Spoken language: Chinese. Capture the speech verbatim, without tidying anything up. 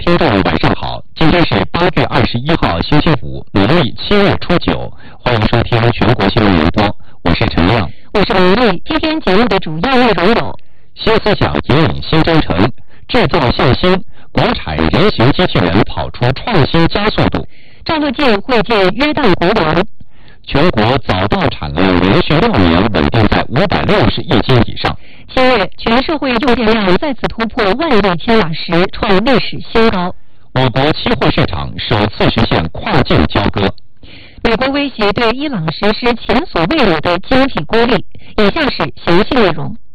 听众晚上好，今天是八月二十一号星期五，农历七月初九，欢迎收听全国新闻联播，我是陈亮， 我是王丽。今天节目的主要内容有： 新思想引领新征程，制造向新，国产人形机器人跑出创新加速度； 赵乐际会见约旦国王； 全国早稻产量连续六年稳定在五百六十亿斤以上。 七月，全社会用电量再次突破万亿千瓦时，创历史新高。 我国期货市场首次实现跨境交割。 美国威胁对伊朗实施前所未有的经济孤立。以下是详细内容。